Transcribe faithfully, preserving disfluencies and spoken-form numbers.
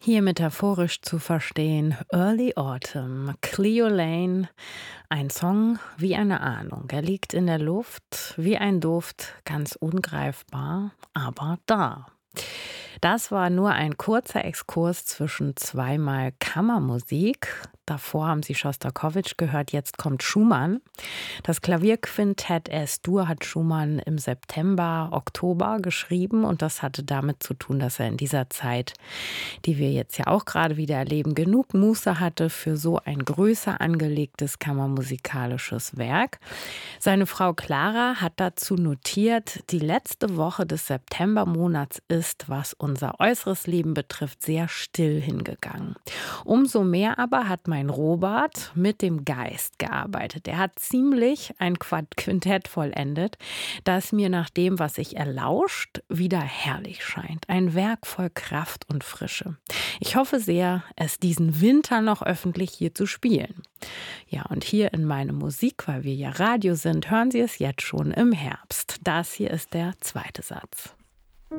Hier metaphorisch zu verstehen, Early Autumn, Cleo Lane, ein Song wie eine Ahnung. Er liegt in der Luft, wie ein Duft, ganz ungreifbar, aber da. Das war nur ein kurzer Exkurs zwischen zweimal Kammermusik. Davor haben Sie Schostakowitsch gehört, jetzt kommt Schumann. Das Klavierquintett S-Dur hat Schumann im September, Oktober geschrieben und das hatte damit zu tun, dass er in dieser Zeit, die wir jetzt ja auch gerade wieder erleben, genug Muße hatte für so ein größer angelegtes kammermusikalisches Werk. Seine Frau Clara hat dazu notiert, die letzte Woche des Septembermonats ist, was unser äußeres Leben betrifft, sehr still hingegangen. Umso mehr aber hat mein Robert mit dem Geist gearbeitet. Er hat ziemlich ein Quart- Quintett vollendet, das mir nach dem, was ich erlauscht, wieder herrlich scheint. Ein Werk voll Kraft und Frische. Ich hoffe sehr, es diesen Winter noch öffentlich hier zu spielen. Ja, und hier in meine Musik, weil wir ja Radio sind, hören Sie es jetzt schon im Herbst. Das hier ist der zweite Satz.